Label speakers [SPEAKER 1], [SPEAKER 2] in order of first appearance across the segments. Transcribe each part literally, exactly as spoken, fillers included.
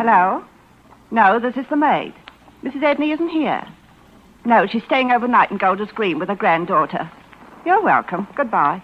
[SPEAKER 1] Hello? No, this is the maid. Missus Edney isn't here. No, she's staying overnight in Golders Green with her granddaughter. You're welcome. Goodbye.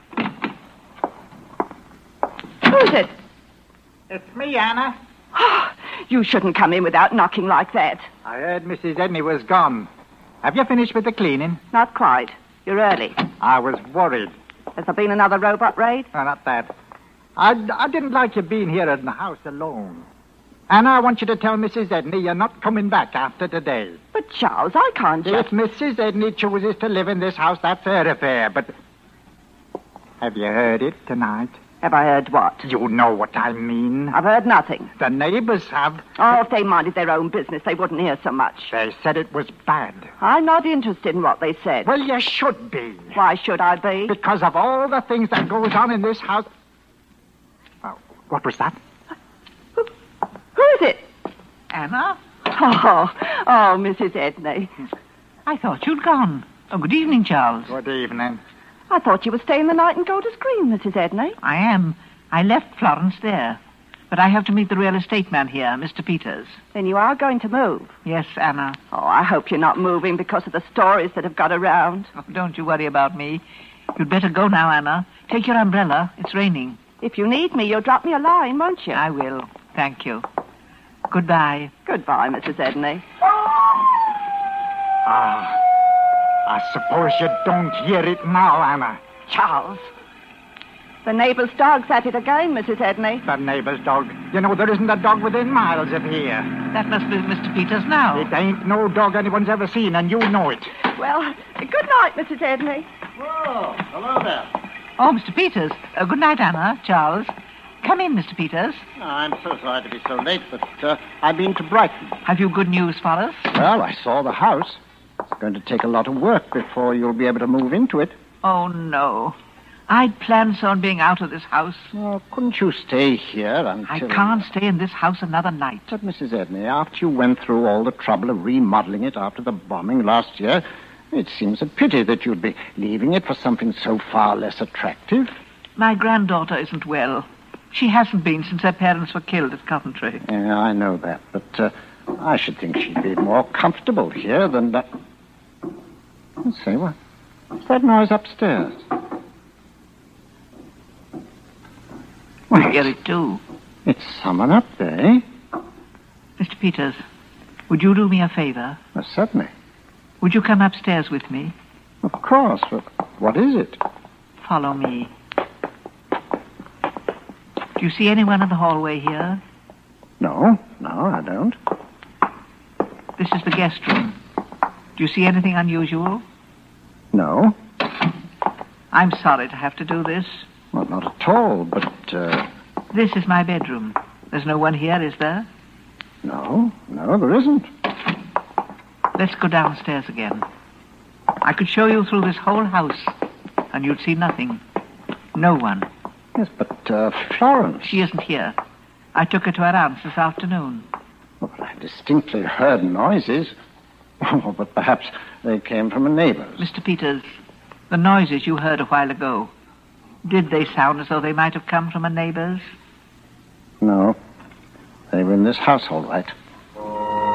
[SPEAKER 1] Who's it?
[SPEAKER 2] It's me, Anna.
[SPEAKER 1] Oh, you shouldn't come in without knocking like that.
[SPEAKER 2] I heard Missus Edney was gone. Have you finished with the cleaning?
[SPEAKER 1] Not quite. You're early.
[SPEAKER 2] I was worried.
[SPEAKER 1] Has there been another robot raid?
[SPEAKER 2] No, not that. I, I didn't like you being here in the house alone. Anna, I want you to tell Missus Edney you're not coming back after today.
[SPEAKER 1] But, Charles, I can't just...
[SPEAKER 2] If Missus Edney chooses to live in this house, that's her affair, but... Have you heard it tonight?
[SPEAKER 1] Have I heard what?
[SPEAKER 2] You know what I mean.
[SPEAKER 1] I've heard nothing.
[SPEAKER 2] The neighbors have.
[SPEAKER 1] Oh, if they minded their own business, they wouldn't hear so much.
[SPEAKER 2] They said it was bad.
[SPEAKER 1] I'm not interested in what they said.
[SPEAKER 2] Well, you should be.
[SPEAKER 1] Why should I be?
[SPEAKER 2] Because of all the things that goes on in this house... Oh, what was that?
[SPEAKER 1] Who, who is it?
[SPEAKER 3] Anna?
[SPEAKER 1] Oh, oh, Missus Edney.
[SPEAKER 3] I thought you'd gone. Oh, good evening, Charles.
[SPEAKER 2] Good evening.
[SPEAKER 1] I thought you were staying the night in Golders Green, Missus Edney.
[SPEAKER 3] I am. I left Florence there. But I have to meet the real estate man here, Mister Peters.
[SPEAKER 1] Then you are going to move?
[SPEAKER 3] Yes, Anna.
[SPEAKER 1] Oh, I hope you're not moving because of the stories that have got around.
[SPEAKER 3] Oh, don't you worry about me. You'd better go now, Anna. Take your umbrella. It's raining.
[SPEAKER 1] If you need me, you'll drop me a line, won't you?
[SPEAKER 3] I will. Thank you. Goodbye.
[SPEAKER 1] Goodbye, Missus Edney.
[SPEAKER 2] Ah, I suppose you don't hear it now, Anna.
[SPEAKER 1] Charles. The neighbor's dog's at it again, Missus Edney.
[SPEAKER 2] The neighbor's dog. You know, there isn't a dog within miles of here.
[SPEAKER 3] That must be Mister Peters now.
[SPEAKER 2] It ain't no dog anyone's ever seen, and you know it.
[SPEAKER 1] Well, good night, Missus Edney.
[SPEAKER 4] Oh, hello there.
[SPEAKER 3] Oh, Mister Peters. Uh, good night, Anna. Charles. Come in, Mister Peters.
[SPEAKER 4] Oh, I'm so sorry to be so late, but uh, I've been to Brighton.
[SPEAKER 3] Have you good news for us?
[SPEAKER 4] Well, I saw the house. It's going to take a lot of work before you'll be able to move into it.
[SPEAKER 3] Oh, no. I'd planned so on being out of this house.
[SPEAKER 4] Oh, couldn't you stay here until...
[SPEAKER 3] I can't stay in this house another night.
[SPEAKER 4] But, Missus Edney, after you went through all the trouble of remodeling it after the bombing last year, it seems a pity that you'd be leaving it for something so far less attractive.
[SPEAKER 3] My granddaughter isn't well. She hasn't been since her parents were killed at Coventry.
[SPEAKER 4] Yeah, I know that, but uh, I should think she'd be more comfortable here than that. Let's see, what? What's that noise upstairs?
[SPEAKER 3] Well, I hear it too.
[SPEAKER 4] It's someone up there, eh?
[SPEAKER 3] Mister Peters, would you do me a favor?
[SPEAKER 4] Well, certainly.
[SPEAKER 3] Would you come upstairs with me?
[SPEAKER 4] Of course. But what is it?
[SPEAKER 3] Follow me. Do you see anyone in the hallway here?
[SPEAKER 4] No, no, I don't.
[SPEAKER 3] This is the guest room. Do you see anything unusual?
[SPEAKER 4] No.
[SPEAKER 3] I'm sorry to have to do this.
[SPEAKER 4] Well, not at all, but, uh...
[SPEAKER 3] This is my bedroom. There's no one here, is there?
[SPEAKER 4] No, no, there isn't.
[SPEAKER 3] Let's go downstairs again. I could show you through this whole house, and you'd see nothing. No one.
[SPEAKER 4] Yes, but, uh, Florence...
[SPEAKER 3] She isn't here. I took her to her aunt's this afternoon.
[SPEAKER 4] Well, I distinctly heard noises. Oh, but perhaps they came from a neighbor's.
[SPEAKER 3] Mister Peters, the noises you heard a while ago, did they sound as though they might have come from a neighbor's?
[SPEAKER 4] No. They were in this house, all right.